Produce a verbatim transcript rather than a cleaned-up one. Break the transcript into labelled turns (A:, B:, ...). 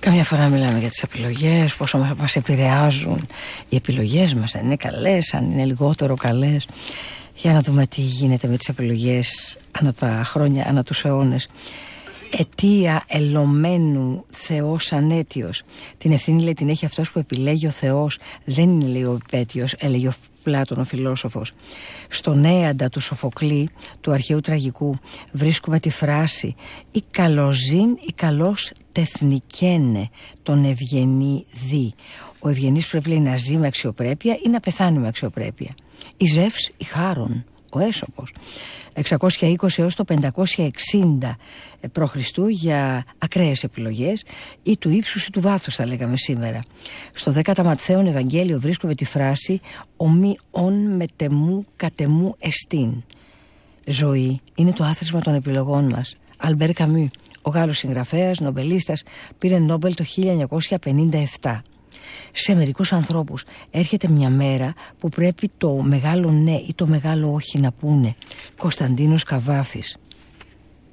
A: Καμιά φορά μιλάμε για τις επιλογές, πόσο μας επηρεάζουν οι επιλογές μας, αν είναι καλές, αν είναι λιγότερο καλές. Για να δούμε τι γίνεται με τις επιλογές ανά τα χρόνια, ανά τους αιώνες. Αιτία ελωμένου Θεός ανέτιος. Την ευθύνη, λέει, την έχει αυτός που επιλέγει ο Θεός. Δεν είναι, λέει, ο επέτειος, έλεγε ο Πλάτων ο φιλόσοφος. Στον έαντα του Σοφοκλή, του αρχαίου τραγικού, βρίσκουμε τη φράση «Η καλοζήν, η καλός τεθνικένε, τον ευγενή δι». Ο ευγενής πρέπει, λέει, να ζει με αξιοπρέπεια ή να πεθάνει με αξιοπρέπεια. Η Ζεύς, η Χάρον, ο Έσωπος. εξακόσια είκοσι έως το πεντακόσια εξήντα π.Χ. για ακραίες επιλογές ή του ύψους ή του βάθους, θα λέγαμε σήμερα. Στο δέκατα Ματθαίον Ευαγγέλιο βρίσκουμε τη φράση «Ομοί ον μετεμού κατεμού εστίν». Ζωή είναι το άθροισμα των επιλογών μας. Αλμπέρ Καμί, ο Γάλλος συγγραφέας, νομπελίστας, πήρε Νόμπελ το χίλια εννιακόσια πενήντα επτά. Σε μερικούς ανθρώπους έρχεται μια μέρα που πρέπει το μεγάλο ναι ή το μεγάλο όχι να πούνε. Κωνσταντίνος Καβάφης.